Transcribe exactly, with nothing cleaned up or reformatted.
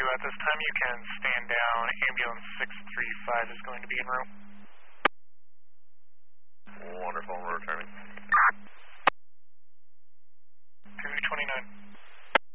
at this time you can stand down. Ambulance six three five is going to be en route.